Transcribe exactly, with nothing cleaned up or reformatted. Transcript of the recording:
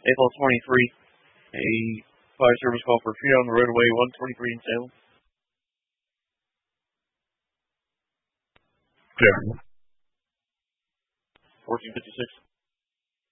April twenty-three, a fire service call for Freedom on the roadway one twenty-three in Salem. Clear. fourteen fifty-six.